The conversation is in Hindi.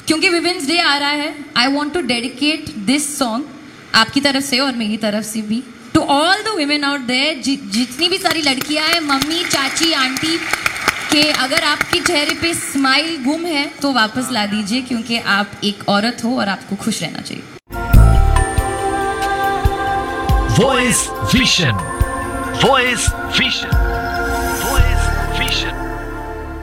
क्योंकि विमेंस डे आ रहा है, I want to dedicate this song आपकी तरफ से और मेरी तरफ से भी to all the women out there, जितनी भी सारी लड़कियां हैं, मम्मी, चाची, आंटी, कि अगर आपके चेहरे पे स्माइल गुम है तो वापस ला दीजिए, क्योंकि आप एक औरत हो और आपको खुश रहना चाहिए। Voice vision, voice vision.